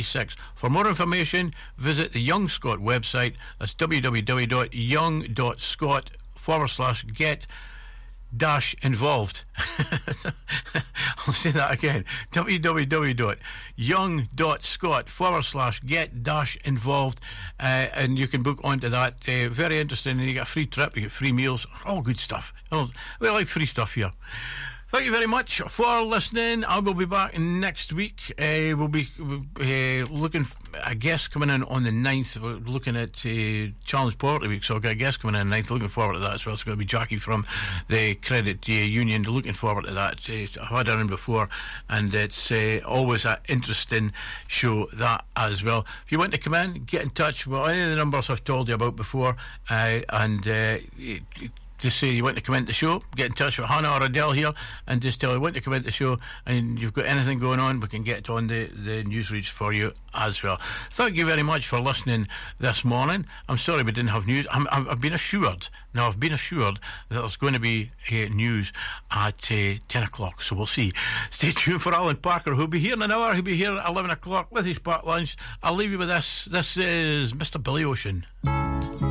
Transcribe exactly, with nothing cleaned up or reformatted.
ninety-six. For more information, visit the Young Scot website. That's www.young.scot forward slash get dash involved. I'll say that again. www.young.scot forward slash get dash involved, uh, and you can book onto that. Uh, very interesting, and you get a free trip, you get free meals, all good stuff. Oh, we like free stuff here. Thank you very much for listening. I will be back next week. Uh, we'll be uh, looking f- a guest coming in on the ninth. We're looking at uh, Challenge Portly week, so I've got a guest coming in on the ninth. Looking forward to that as well. It's going to be Jackie from the Credit uh, Union. Looking forward to that. Uh, I've had her in before, and it's uh, always an interesting show, that as well. If you want to come in, get in touch with any of the numbers I've told you about before, uh, and uh, it, it, just say you want to come into the show, get in touch with Hannah or Adele here, and just tell you want to come into the show, and you've got anything going on, we can get on the, the news reads for you as well. Thank you very much for listening this morning. I'm sorry we didn't have news. I'm, I'm, I've been assured, now I've been assured that there's going to be uh, news at uh, ten o'clock, so we'll see. Stay tuned for Alan Parker, who'll be here in an hour. He'll be here at eleven o'clock with his packed lunch. I'll leave you with this. This is Mister Billy Ocean.